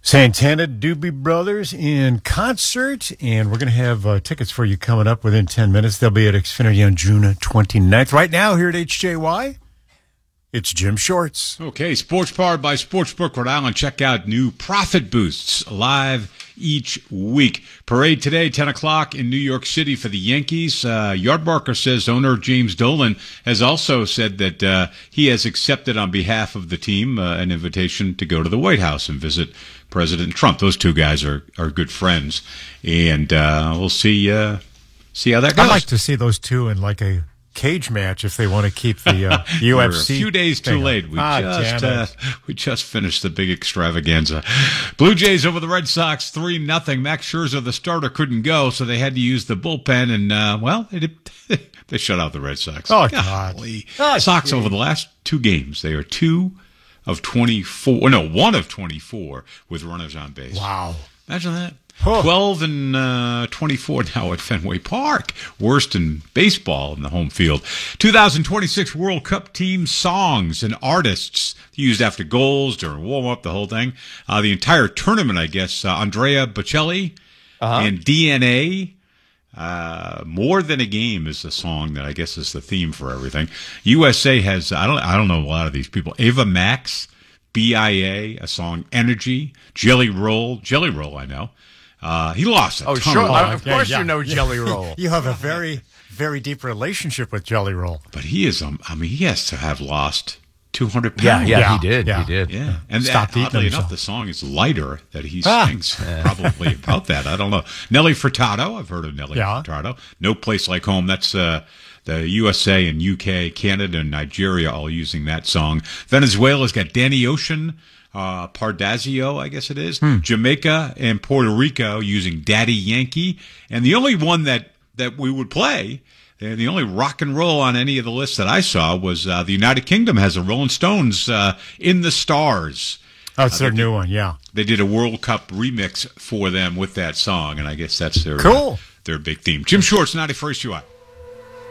Santana Doobie Brothers in concert, and we're going to have tickets for you coming up within 10 minutes. They'll be at Xfinity on June 29th. Right now, here at HJY, it's Jim Shorts. Okay, sports powered by Sportsbook Rhode Island. Check out new Profit Boosts live each week. Parade today, 10 o'clock in New York City for the Yankees. Yardbarker says owner James Dolan has also said that he has accepted on behalf of the team an invitation to go to the White House and visit President Trump. Those two guys are good friends, and we'll see how that goes. I'd like to see those two in like a cage match if they want to keep the UFC. We're a few days too late. We just finished the big extravaganza. Blue Jays over the Red Sox 3-0. Max Scherzer, the starter, couldn't go, so they had to use the bullpen, and they shut out the Red Sox. Oh, God. Sox over the last two games, they are 2 of 24. No, 1 of 24 with runners on base. Wow. Imagine that. 12 and 24 now at Fenway Park. Worst in baseball in the home field. 2026 World Cup team songs and artists used after goals, during warm-up, the whole thing. The entire tournament, I guess. Andrea Bocelli and DNA. More Than a Game is the song that I guess is the theme for everything. USA has, I don't know a lot of these people. Ava Max, BIA, a song Energy, Jelly Roll I know. He lost a ton of course you know Jelly Roll. You have a very, very deep relationship with Jelly Roll. But he is, he has to have lost 200 pounds. Yeah, he did. Yeah. And oddly enough, the song is Lighter that he sings probably about that. I don't know. Nelly Furtado. I've heard of Nelly Furtado. No Place Like Home. That's the USA and UK, Canada, and Nigeria all using that song. Venezuela's got Danny Ocean, Pardazio, I guess it is. Jamaica and Puerto Rico using Daddy Yankee. And the only one that we would play, the only rock and roll on any of the lists that I saw was the United Kingdom has a Rolling Stones, In the Stars. Oh, it's their new one, yeah. They did a World Cup remix for them with that song, and I guess that's their big theme. Jim Shorts, 91st UI.